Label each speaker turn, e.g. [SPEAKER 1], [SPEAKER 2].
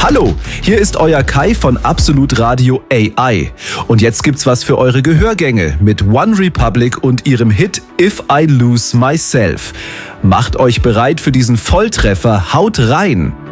[SPEAKER 1] Hallo, hier ist euer Kai von Absolut Radio AI. Und jetzt gibt's was für eure Gehörgänge mit One Republic und ihrem Hit If I Lose Myself. Macht euch bereit für diesen Volltreffer, haut rein!